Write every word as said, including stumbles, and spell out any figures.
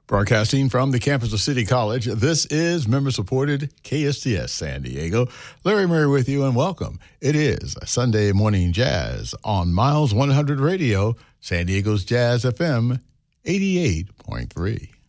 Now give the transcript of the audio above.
Broadcasting from the campus of City College, this is member-supported K S T S San Diego. Larry Murray with you, and welcome. It is Sunday Morning Jazz on Miles one hundred Radio, San Diego's Jazz F M eighty-eight point three.